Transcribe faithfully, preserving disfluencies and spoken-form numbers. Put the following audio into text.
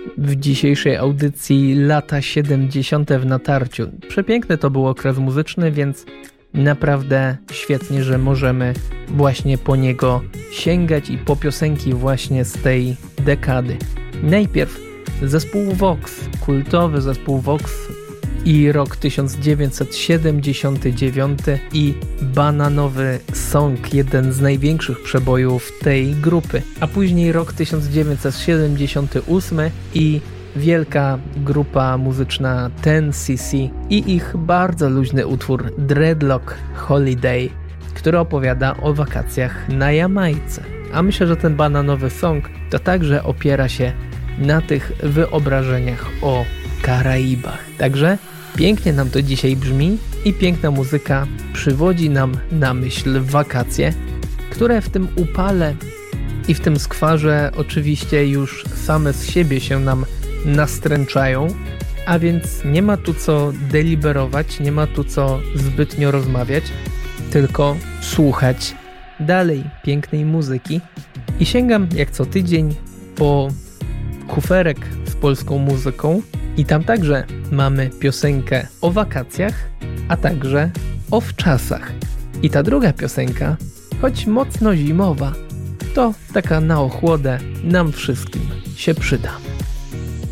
w dzisiejszej audycji lata siedemdziesiąte w natarciu. Przepiękny to był okres muzyczny, więc naprawdę świetnie, że możemy właśnie po niego sięgać i po piosenki właśnie z tej dekady. Najpierw zespół Vox, kultowy zespół Vox i rok tysiąc dziewięćset siedemdziesiąty dziewiąty i Bananowy Song, jeden z największych przebojów tej grupy, a później rok tysiąc dziewięćset siedemdziesiąty ósmy i wielka grupa muzyczna Ten C C i ich bardzo luźny utwór Dreadlock Holiday, który opowiada o wakacjach na Jamajce. A myślę, że ten Bananowy Song to także opiera się na tych wyobrażeniach o Karaibach. Także pięknie nam to dzisiaj brzmi i piękna muzyka przywodzi nam na myśl wakacje, które w tym upale i w tym skwarze oczywiście już same z siebie się nam nastręczają, a więc nie ma tu co deliberować, nie ma tu co zbytnio rozmawiać, tylko słuchać dalej pięknej muzyki i sięgam jak co tydzień po kuferek z polską muzyką i tam także mamy piosenkę o wakacjach, a także o wczasach. I ta druga piosenka, choć mocno zimowa, to taka na ochłodę nam wszystkim się przyda.